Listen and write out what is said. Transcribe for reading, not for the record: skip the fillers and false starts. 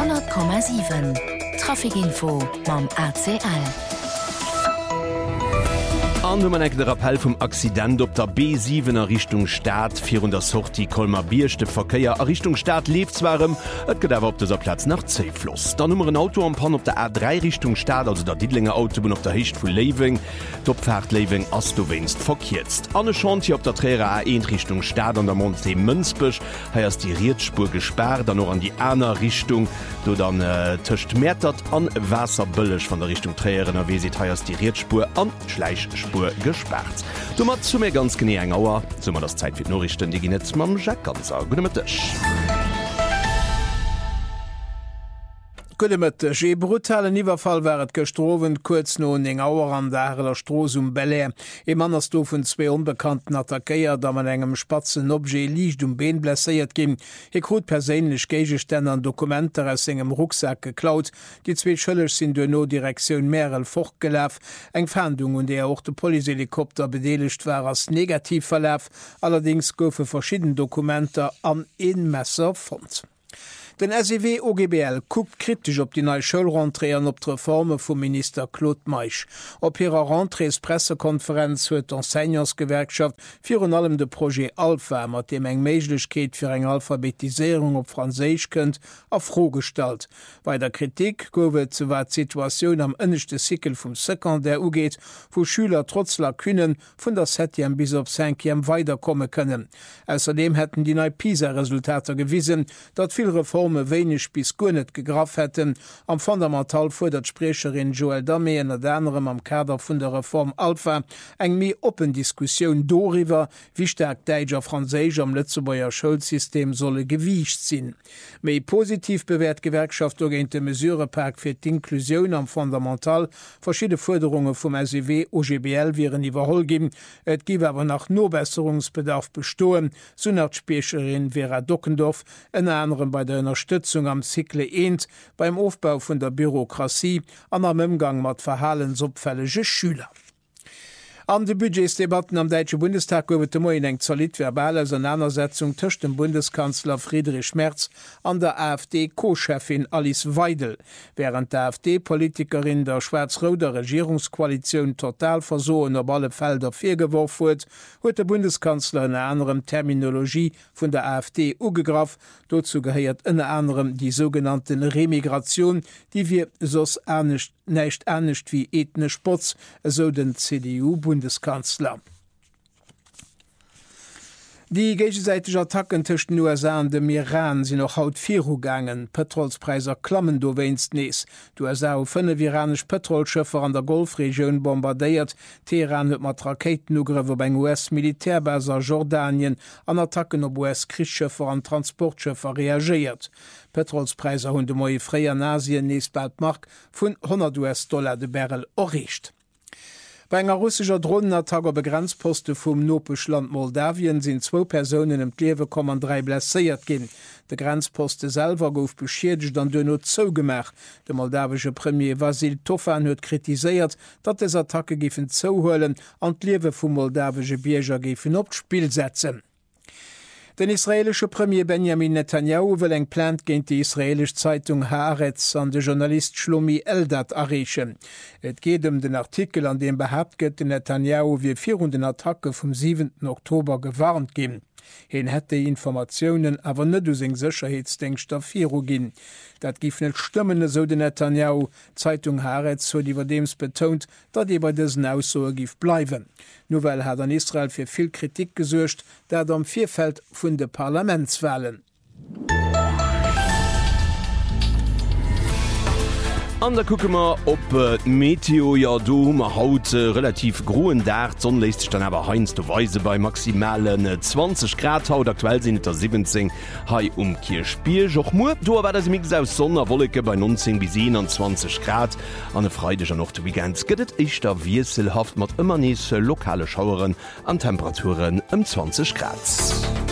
100,7 Trafikinfo mam ACL. An man eng der Appell vum Accident op der B7er Richtung Staat fir der Sorti Kolmar Bierchte Verkeier a Richtung Staat liefswarem, et gedawer op deser Platz nach Zeefloss. Da nummer een Auto am Pan op der A3 Richtung Staat, also der Diedlinger Autobahn op der Hecht vu Leving, d'Opfahrt Leving ass du winst verkiert. Anne Chanti op der Träre A1 Richtung Staat an der Montsee Münzbech, heiers die Rietspur gesperrt, dann noch an die Äner Richtung, do dann töcht Mätert an Wasserbëllech von der Richtung Trären, wie se heiers die Rietspur an Schleichspur gesperrt. Du mat zu mir ganz genie eng Auer, sommer das Zeit fir Norrichten, die net mam Jack ganz Gutemëttech. Gutemëttech e brutale Niwerfall wäret gestrowen kurz no eng Auer an der Stroos Bel. E Manners do vun 2 Unbekannten attackéiert, da man engem spatzen Obje liicht Been blesséiert ginn. E krut perélech Geigestänner an Dokumenter ass engem Rucksack geklaut. Die 2 Schëllech sinn du no Direktiun Merel fortgelaf. Eng Fahndung und der auch de Polihelikopter bedeligt war ass negativ verläf. Allerdings goufe verschieden Dokumenter an een Messer fand. Den SEW OGBL guckt kritisch op die neue Schulrentrée an op d' Reforme vum Minister Claude Meich. Op ihrer Rentrees Pressekonferenz huet d'Enseignantsgewerkschaft fir an allem de Projekt Alpha, mat dem eng Meiglechkeet fir eng Alphabetisierung op Franzéich kënnt, afrostalt. Bei der Kritik gowe zuwer d'Situatioun am ënnechte Sikel vum Sekundär ugeet, wo Schüler trotz Lakunen vun der 7. bis op 5. weiterkomme kënnen. Außerdem hätten die neue PISA-Resultater gewiesen, dat viel Reformen wenig bis gunnet gegraf hätten, am fundamental vor dat Sprecherin Joël Damé en anderem am Kader vun der Reform Alpha eng mi open Diskussion doriwer, wie stark Deiger Franzéich am Lützebauer Schulsystem solle gewiicht sinn. Mei positiv bewährt Gewerkschaft ogente Mesurepark fir d'Inklusion am fundamental verschiedene Forderungen vum SEW OGBL viren iwwerhol gin. Et giwe aber nach Nobesserungsbedarf bestoen, so nach Sprecherin Vera Dockendorf en anderem bei der Unterstützung am Zykle 1 beim Aufbau von der Bürokratie an am Umgang mat verhalensopfällige Schüler. An de Budgetsdebatten am Deutsche Bundestag gowe de moi eng solid verbale Auseinandersetzung tëcht dem Bundeskanzler Friedrich Merz an der AfD-Co-Chefin Alice Weidel. Während der AfD-Politikerin der schwarz-roter Regierungskoalition total versoen op alle Felder firgeworfen huet, huet der Bundeskanzler en anderem Terminologie vun der AfD ugegraf. Dazu geheiert en anderem die sogenannten Remigration, die wir sos nächt ernstcht wie ethnisch Spotz, so den CDU-Bundeskanzler. Die gegenseitige Attacken zwischen den USA und dem Iran sind noch haut 4 gegangen. Petrolspreiser klammen do weinst nees. Die USA haben 5 iranische Petrolschiffe an der Golfregion bombardiert. Teheran hat mit Raketenangriffe beim US-Militärbasis Jordanien an Attacken auf US-Kriegsschiffe und Transportschiffe reagiert. Petrolspreiser haben die neue Freie in Asien nees bald Mark von $100 de Barrel erreicht. Bei enger russischer Drohnenattacker Begrenzposte vum nopech Land Moldawien sind 2 Personen im Liewe kommen 3 blessiert gin. De Grenzposte selber gouf beschädigt an dënno zougemerk. De moldawsche Premier Vasil Tofan huet kritiséiert, dat des Attacke gifen zouhhöllen an d'Liewe vum moldawsche Bierger gifen op d'Spiel setzen. Den israelsche Premier Benjamin Netanyahu will eng Plan géint die israelisch Zeitung Haaretz an de Journalist Shlomi Eldad erreichen. Et geht den Artikel, an dem behauptet gëtt Netanyahu wie 4 den Attacke vom 7. Oktober gewarnt gin. Hin hätte Informationen awer net du seg Sicherheitsdenkstoff gin. Dat gif net stimmene so de Netanyahu. Zeitung Haaretz so iwwer dems betont, dat bei dessen Aussage gif bleiwen. Novel hat an Israel fir viel Kritik gesuercht, dat am Vierfeld vun de Parlamentswahlen. An der gucke mal op Meteo ja do haut relativ groen Dart son lässt sich dann aber heinz Weise bei maximalen 20 Grad haut aktuell sind der 17 hai Kirchspiel joch mu do war das Mix aus Sonnerwolke bei 19 bis 21 Grad an freidescher noch weekend gëtt ich da wieselhaft mat immer nees lokale Schaueren an Temperaturen 20 Grad.